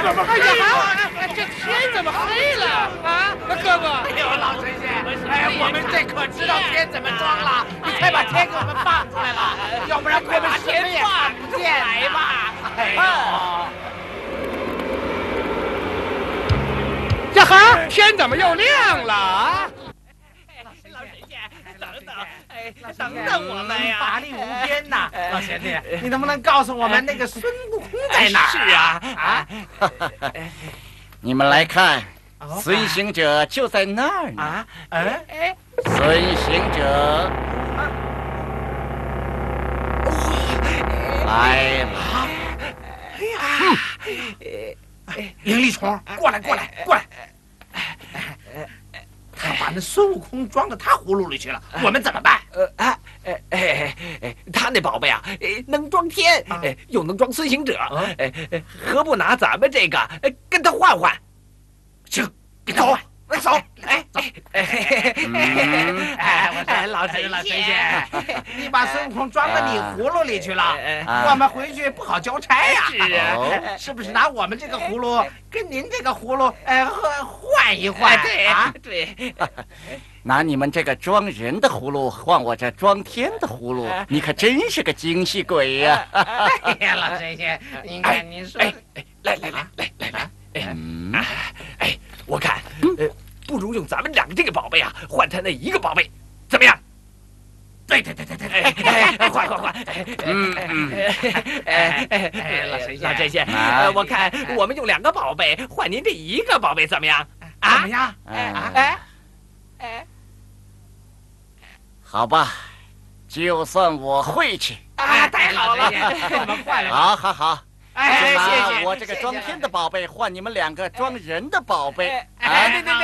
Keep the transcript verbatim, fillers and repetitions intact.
哎呀，这天怎么黑了啊？哥哥， 哎呦，老神仙，哎，我们这可知道天怎么装了？你快把天给我们放出来吧，要不然我们什么也看不见。来吧，哎呦，呀哈，天怎么又亮了啊？ 老神仙，等等，哎，等等我们呀！ 法力无边呐，老贤弟，你能不能告诉我们那个孙悟空在哪儿？ 是啊， 啊， 你们来看，孙行者就在那儿呢。 啊，哎哎， 孙行者来了。 哎呀，灵力虫，过来，过来，过来！他把那孙悟空装到他葫芦里去了，我们怎么办？ 呃，哎哎哎哎，他那宝贝啊，能装天，又能装孙行者，哎，何不拿咱们这个跟他换换？ 行，跟他换，来走，哎走， 哎哎，我说老神老神仙， 仙，你把孙悟空装到你葫芦里去了，我们回去不好交差呀。 是啊， 是不是拿我们这个葫芦跟您这个葫芦，哎，换一换？ 对啊， 对。 拿你们这个装人的葫芦换我这装天的葫芦，你可真是个精细鬼呀！ 哎呀，老神仙，您看您说， 哎哎，来来来来来来，哎哎，我看，呃，不如用咱们两个这个宝贝啊，换他那一个宝贝，怎么样？ 对对对对对， 哎，换换换， 嗯嗯， 哎哎，老神仙，老神仙，呃，我看我们用两个宝贝换您这一个宝贝，怎么样？ 怎么样？ 哎哎哎， 好吧，就算我会去。 啊，太好了， 我们换了。 好好好， 哎， 就谢谢拿我这个装天的宝贝换你们两个装人的宝贝。 哎，对对对。